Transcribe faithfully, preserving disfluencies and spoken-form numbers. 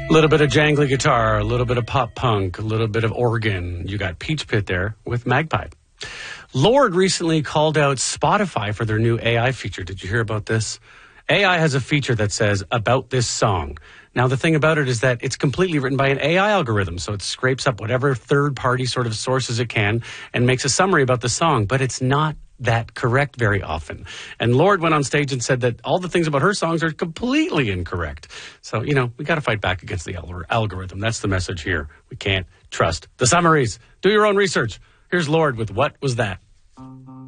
A little bit of jangly guitar, a little bit of pop punk, a little bit of organ. You got Peach Pit there with Magpie. Lorde recently called out Spotify for their new A I feature. Did you hear about this? A I has a feature that says, about this song. Now, the thing about it is that it's completely written by an A I algorithm, so it scrapes up whatever third-party sort of sources it can and makes a summary about the song, but it's not that correct very often. And Lorde went on stage and said that all the things about her songs are completely incorrect. So, you know, we got to fight back against the al- algorithm. That's the message here. We can't trust the summaries. Do your own research. Here's Lorde with What Was That?